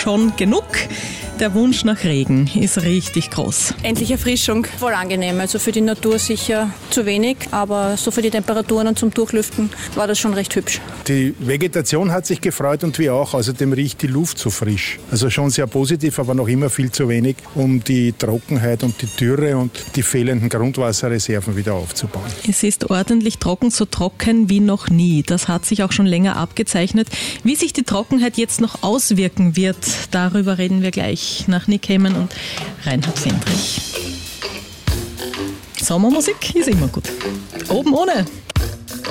schon genug. Der Wunsch nach Regen ist richtig groß. Endlich Erfrischung, voll angenehm. Also für die Natur sicher zu wenig, aber so für die Temperaturen und zum Durchlüften war das schon recht hübsch. Die Vegetation hat sich gefreut und wir auch. Außerdem riecht die Luft so frisch. Also schon sehr positiv, aber noch immer viel zu wenig, um die Trockenheit und die Dürre und die fehlenden Grundwasserreserven wieder aufzubauen. Es ist ordentlich trocken, so trocken wie noch nie. Das hat sich auch schon länger abgezeichnet. Wie sich die Trockenheit jetzt noch auswirken wird, darüber reden wir gleich nach Nick Heyman und Reinhard Fendrich. Sommermusik ist immer gut. Oben ohne.